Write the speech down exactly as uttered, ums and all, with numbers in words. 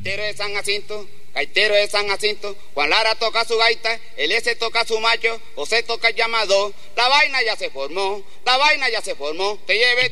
gaitero de San Jacinto, gaitero de San Jacinto, Juan Lara toca su gaita, el S toca su macho, José toca el llamado, la vaina ya se formó, la vaina ya se formó, te lleve